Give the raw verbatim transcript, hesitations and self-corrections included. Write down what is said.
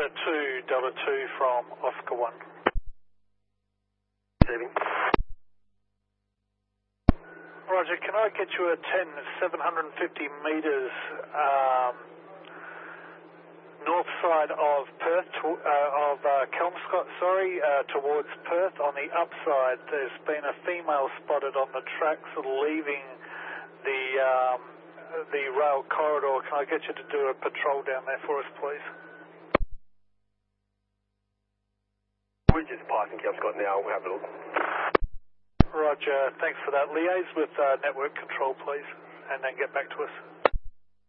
two, Delta two from Oscar one. Receiving. Roger, can I get you a ten, seven hundred fifty metres um, north side of Perth, to, uh, of uh, Kelmscott, sorry, uh, towards Perth. On the upside, there's been a female spotted on the tracks leaving the um, the rail corridor. Can I get you to do a patrol down there for us, please? We're just parking Kelmscott now. We'll have a look. Roger, thanks for that. Liaise with uh, network control, please, and then get back to us.